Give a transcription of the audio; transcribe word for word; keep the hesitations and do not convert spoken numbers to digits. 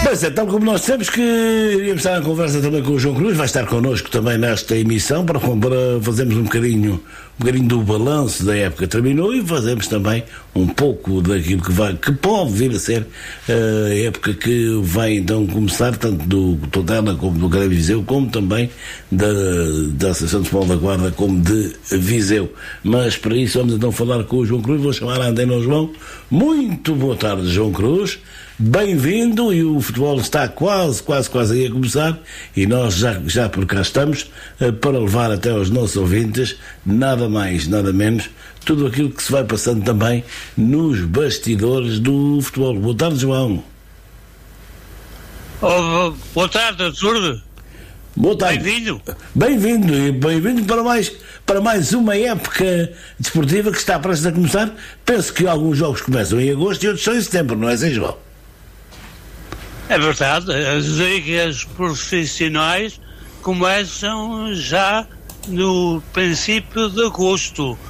Pois é, tal como nós temos que iríamos estar em conversa também com o João Cruz, vai estar connosco também nesta emissão para, para fazermos um bocadinho, um bocadinho do balanço da época que terminou e fazermos também um pouco daquilo que vai, que pode vir a ser a época que vai então começar, tanto do Tondela como do Grêmio Viseu, como também da, da Associação de Futebol da Guarda, como de Viseu. Mas para isso vamos então falar com o João Cruz, vou chamar a antena ao João. Muito boa tarde, João Cruz. Bem-vindo, e o futebol está quase, quase, quase aí a começar e nós já, já por cá estamos uh, para levar até aos nossos ouvintes nada mais, nada menos, tudo aquilo que se vai passando também nos bastidores do futebol. Boa tarde, João. Oh, boa tarde, Azurdo. Boa tarde. Bem-vindo. Bem-vindo e bem-vindo para mais, para mais uma época desportiva que está prestes a começar. Penso que alguns jogos começam em agosto e outros são em setembro, não é assim, João? É verdade, as ligas profissionais começam já no princípio de agosto.